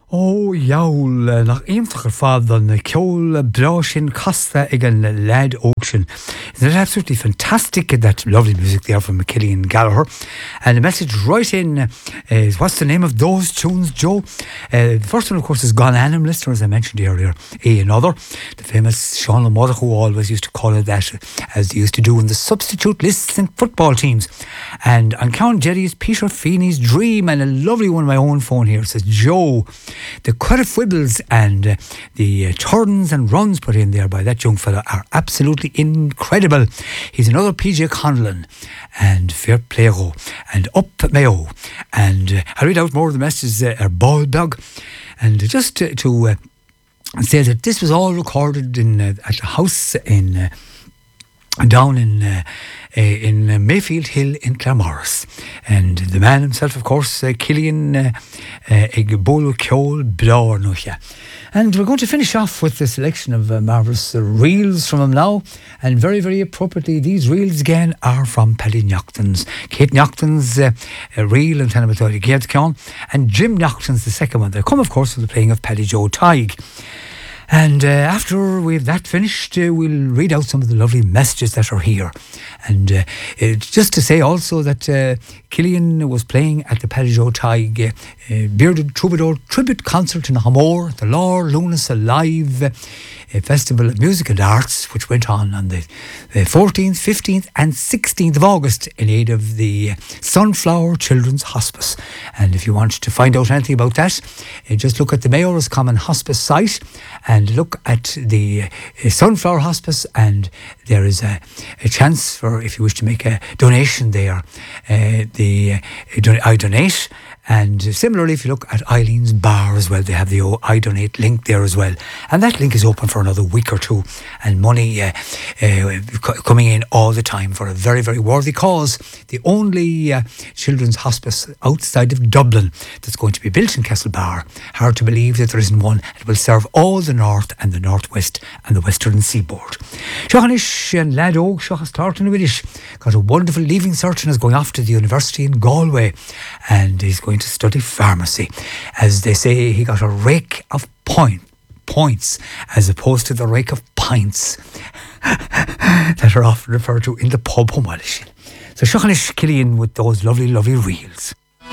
Oh, jaul, nach eenmacher fad an ceol brashin Costa again Lad Auction. Isn't it absolutely fantastic, that lovely music there from Killian Gallagher? And the message right in is, what's the name of those tunes, Joe? The first one, of course, is Gone Animalist, or as I mentioned earlier, another. The famous Sean Lamothe, who always used to call it that, as they used to do in the substitute lists in football teams. And on Count Jerry's Peter Feeney's Dream, and a lovely one on my own phone here, says, Joe, the quadrifibbles and the turns and runs put in there by that young fella are absolutely incredible. He's another PJ Conlon, and fair play go, and up Mayo. And I'll read out more of the messages, Baldbog, and just to say that this was all recorded in at the house in down in Mayfield Hill in Claremorris. And the man himself, of course, Killian Bolo Ceol Brarnucha. And we're going to finish off with the selection of marvellous reels from him now. And very, very appropriately, these reels again are from Paddy Nocton's. Kate Nocton's reel and Tenamatori Gaedcon, and Jim Nocton's the second one. They come, of course, from the playing of Paddy Joe Tighe. And after we've that finished, we'll read out some of the lovely messages that are here. And just to say also that Killian was playing at the Paddy Joe Tighe Bearded Troubadour Tribute Concert in Hamore, the Lore Lunas Alive Festival of Music and Arts, which went on the 14th, 15th and 16th of August in aid of the Sunflower Children's Hospice. And if you want to find out anything about that, just look at the Mayor's Common Hospice site and look at the Sunflower Hospice, and there is a chance for, if you wish to make a donation there, I Donate. And similarly, if you look at Eileen's Bar as well, they have the I Donate link there as well. And that link is open for another week or two. And money coming in all the time for a very, very worthy cause. The only children's hospice outside of Dublin that's going to be built in Castlebar. Hard to believe that there isn't one. It will serve all the north and the northwest and the western seaboard. Seachanish and Lad Oak, Seachas Tartan Willish, got a wonderful leaving cert and is going off to the university in Galway. And he's going to study pharmacy. As they say, he got a rake of points as opposed to the rake of pints that are often referred to in the pub home. So Seachanish Killian with those lovely, lovely reels.